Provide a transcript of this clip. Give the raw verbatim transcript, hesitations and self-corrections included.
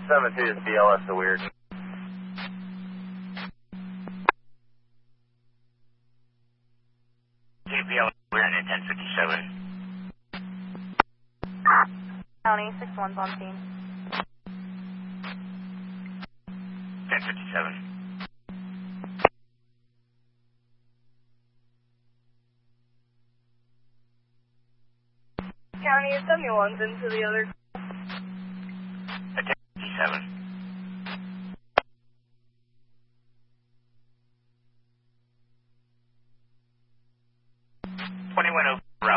seven two is B L S, so weird. J P L, we're in ten fifty-seven. County, six one's on scene. ten fifty-seven. County, seventy-one's into the other